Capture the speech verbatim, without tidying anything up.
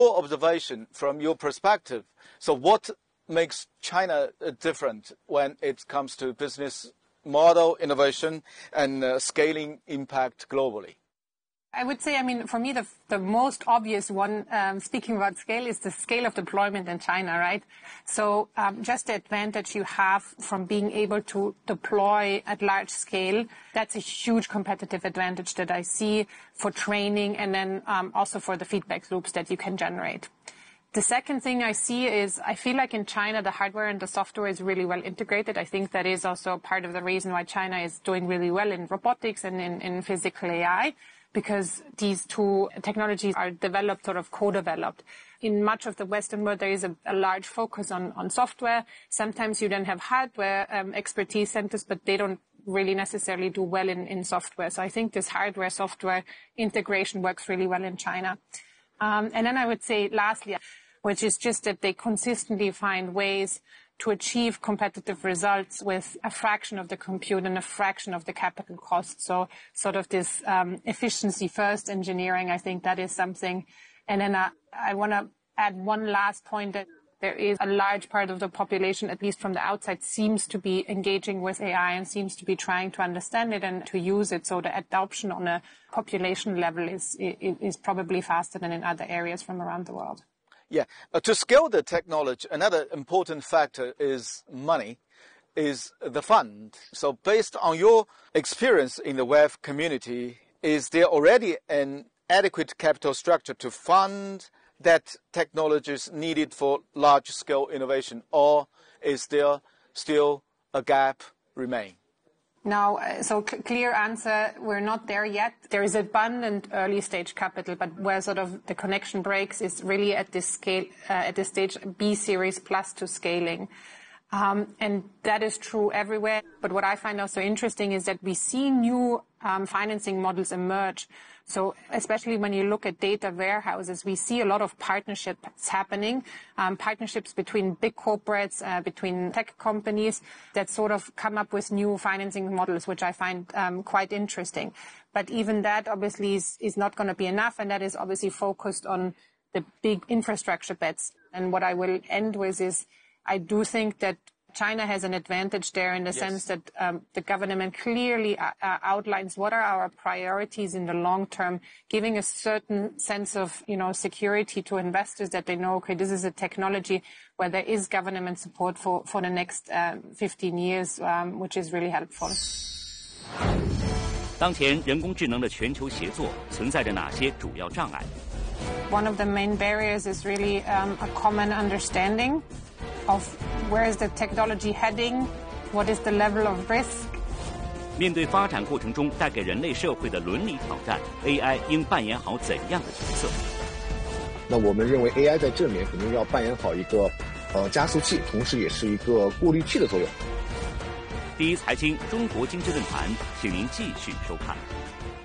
Your observation from your perspective. So what makes China different when it comes to business model innovation and uh, scaling impact globally? I would say, I mean, for me, the, the most obvious one, um, speaking about scale, is the scale of deployment in China, right? So um, just the advantage you have from being able to deploy at large scale, that's a huge competitive advantage that I see for training and then um, also for the feedback loops that you can generate. The second thing I see is I feel like in China, the hardware and the software is really well integrated. I think that is also part of the reason why China is doing really well in robotics and in, in physical A I. Because these two technologies are developed, sort of co-developed. In much of the Western world, there is a, a large focus on, on software. Sometimes you then have hardware um, expertise centers, but they don't really necessarily do well in, in software. So I think this hardware-software integration works really well in China. Um, and then I would say, lastly, which is just that they consistently find ways to achieve competitive results with a fraction of the compute and a fraction of the capital cost. So sort of this um, efficiency-first engineering, I think that is something. And then I, I want to add one last point that there is a large part of the population, at least from the outside, seems to be engaging with A I and seems to be trying to understand it and to use it. So the adoption on a population level is, is probably faster than in other areas from around the world. Yeah, uh, to scale the technology, another important factor is money, is the fund. So based on your experience in the W E F community, is there already an adequate capital structure to fund that technologies needed for large-scale innovation, or is there still a gap remain? No, so clear answer, we're not there yet. There is abundant early stage capital, but where sort of the connection breaks is really at this scale, uh, at this stage B series plus to scaling. Um, and that is true everywhere. But what I find also interesting is that we see new um, financing models emerge. So especially when you look at data warehouses, we see a lot of partnerships happening, um, partnerships between big corporates, uh, between tech companies that sort of come up with new financing models, which I find um, quite interesting. But even that obviously is, is not going to be enough, and that is obviously focused on the big infrastructure bets. And what I will end with is I do think that China has an advantage there in the yes. sense that um, the government clearly uh, uh, outlines what are our priorities in the long term, giving a certain sense of, you know, security to investors that they know, okay, this is a technology where there is government support for, for the next uh, fifteen years, um, which is really helpful. 当前人工智能的全球协作存在着哪些主要障碍 One of the main barriers is really um, a common understanding of where is the technology heading, what is the level of risk. 面对发展过程中带给人类社会的伦理挑战 ，A I 应扮演好怎样的角色？ 那我们认为 A I 在这里面肯定要扮演好一个呃加速器，同时也是一个过滤器的作用。 第一财经中国经济论坛，请您继续收看。